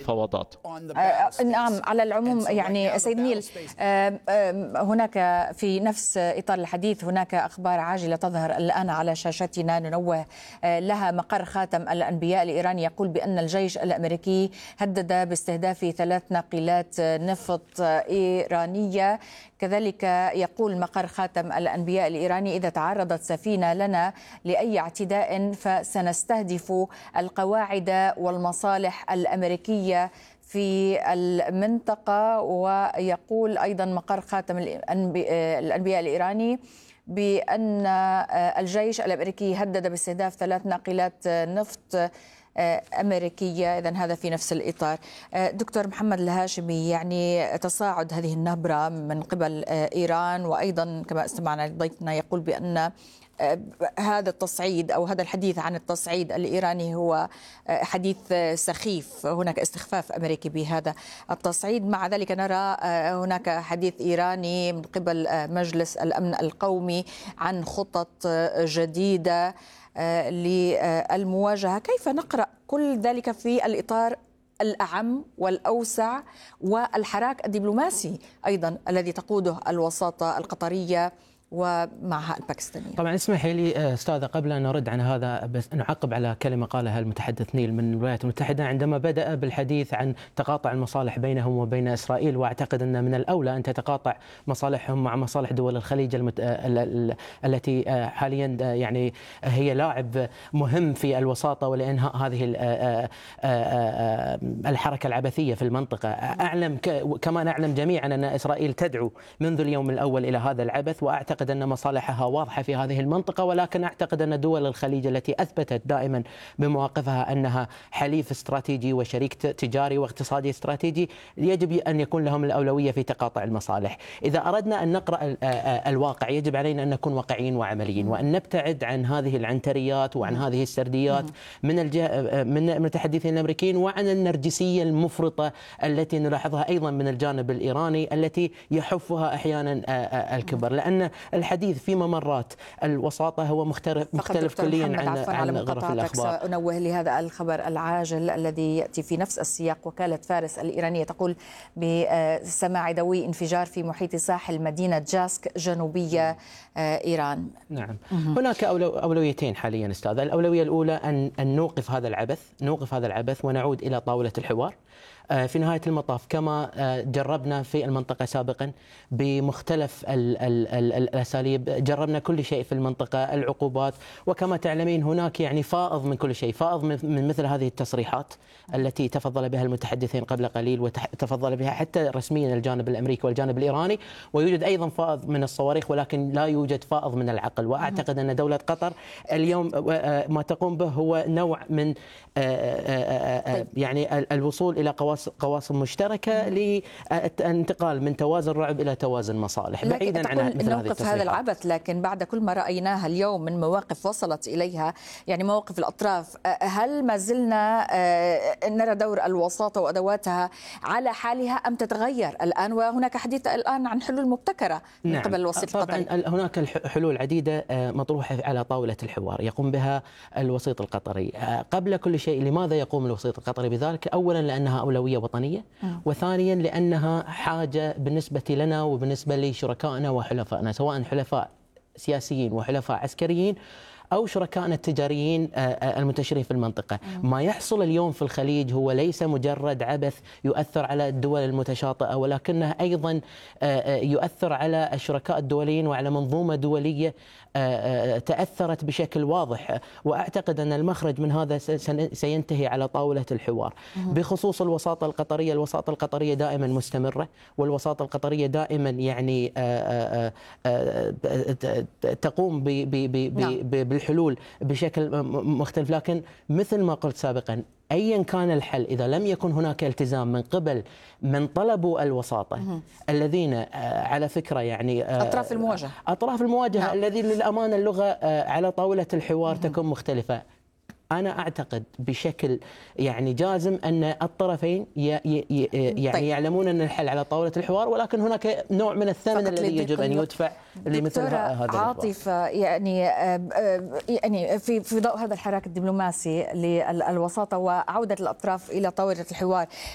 المفاوضات. نعم، على العموم يعني سيد نيل، هناك في نفس إطار الحديث هناك أخبار عاجلة تظهر الآن على شاشتنا ننوه لها. مقر خاتم الأنبياء الإيراني يقول بأن الجيش الأمريكي هدد باستهداف 3 ناقلات نفط إيرانية. كذلك يقول مقر خاتم الأنبياء الإيراني إذا تعرضت سفينة لنا لأي اعتداء فسنستهدف القواعد والمصالح الأمريكية في المنطقة. ويقول أيضا مقر خاتم الأنبياء الإيراني بأن الجيش الأمريكي هدد باستهداف 3 ناقلات نفط أمريكية. إذن هذا في نفس الإطار. دكتور محمد الهاشمي، يعني تصاعد هذه النبرة من قبل إيران، وأيضا كما استمعنا ضيفنا يقول بأن هذا التصعيد أو هذا الحديث عن التصعيد الإيراني هو حديث سخيف، هناك استخفاف أمريكي بهذا التصعيد. مع ذلك نرى هناك حديث إيراني من قبل مجلس الأمن القومي عن خطط جديدة للمواجهة. كيف نقرأ كل ذلك في الإطار الأعم والأوسع والحراك الدبلوماسي أيضا الذي تقوده الوساطة القطرية ومعها الباكستانية؟ طبعا اسمح لي أستاذة قبل أن نرد عن هذا بس نعقب على كلمة قالها المتحدث نيل من الولايات المتحدة عندما بدأ بالحديث عن تقاطع المصالح بينهم وبين إسرائيل، وأعتقد أن من الأولى أن تتقاطع مصالحهم مع مصالح دول الخليج التي حاليا يعني هي لاعب مهم في الوساطة ولإنهاء هذه الحركة العبثية في المنطقة. أعلم كما نعلم جميعا أن إسرائيل تدعو منذ اليوم الأول إلى هذا العبث، وأعتقد أن مصالحها واضحة في هذه المنطقة، ولكن أعتقد أن دول الخليج التي أثبتت دائما بمواقفها أنها حليف استراتيجي وشريك تجاري واقتصادي استراتيجي يجب أن يكون لهم الأولوية في تقاطع المصالح. إذا أردنا أن نقرأ الواقع يجب علينا أن نكون واقعيين وعمليين، وأن نبتعد عن هذه العنتريات وعن هذه السرديات من المتحدثين الأمريكيين، وعن النرجسية المفرطة التي نلاحظها أيضا من الجانب الإيراني التي يحفها أحيانا الكبر، لأن الحديث في ممرات الوساطة هو مختلف كليا عن غرف الأخبار. سأنوه لهذا الخبر العاجل الذي يأتي في نفس السياق. وكالة فارس الإيرانية تقول بسماع دوي انفجار في محيط ساحل مدينة جاسك جنوبية إيران. نعم، هناك أولويتين حاليا أستاذ. الأولوية الأولى أن نوقف هذا العبث ونعود إلى طاولة الحوار. في نهاية المطاف كما جربنا في المنطقة سابقا بمختلف الأساليب، جربنا كل شيء في المنطقة، العقوبات، وكما تعلمين هناك يعني فائض من كل شيء، فائض من مثل هذه التصريحات التي تفضل بها المتحدثين قبل قليل وتفضل بها حتى رسميا الجانب الأمريكي والجانب الإيراني، ويوجد أيضا فائض من الصواريخ ولكن لا يوجد فائض من العقل. وأعتقد أن دولة قطر اليوم ما تقوم به هو نوع من يعني الوصول إلى قواسم مشتركة للانتقال من توازن رعب إلى توازن مصالح، بعيدا عن مثل هذه التصريحات. هذا العبث، لكن بعد كل ما رأيناها اليوم من مواقف وصلت إليها يعني مواقف الأطراف، هل ما زلنا نرى دور الوساطة وأدواتها على حالها أم تتغير الآن؟ وهناك حديث الآن عن حلول مبتكرة من قبل الوسيط القطري. طبعا هناك حلول عديدة مطروحة على طاولة الحوار يقوم بها الوسيط القطري. قبل كل شيء لماذا يقوم الوسيط القطري بذلك؟ أولا لأنها أولوية وطنية، وثانيا لأنها حاجة بالنسبة لنا وبالنسبة لشركائنا وحلفائنا، سواء حلفاء سياسيين وحلفاء عسكريين أو شركائنا التجاريين المنتشرين في المنطقة. ما يحصل اليوم في الخليج هو ليس مجرد عبث يؤثر على الدول المتشاطئة، ولكنه أيضا يؤثر على الشركاء الدوليين وعلى منظومة دولية تأثرت بشكل واضح. وأعتقد أن المخرج من هذا سينتهي على طاولة الحوار. بخصوص الوساطة القطرية، الوساطة القطرية دائما مستمرة، والوساطة القطرية دائما يعني تقوم بالحلول بشكل مختلف، لكن مثل ما قلت سابقا أيا كان الحل إذا لم يكن هناك التزام من قبل من طلبوا الوساطة الذين على فكرة يعني أطراف المواجهة الذين للأمانة اللغة على طاولة الحوار تكون مختلفة. أنا أعتقد بشكل يعني جازم أن الطرفين يعني يعلمون أن الحل على طاولة الحوار، ولكن هناك نوع من الثمن الذي يجب أن يدفع لمثل هذا عاطفة. يعني في ضوء هذا الحراك الدبلوماسي للوساطة وعودة الأطراف إلى طاولة الحوار،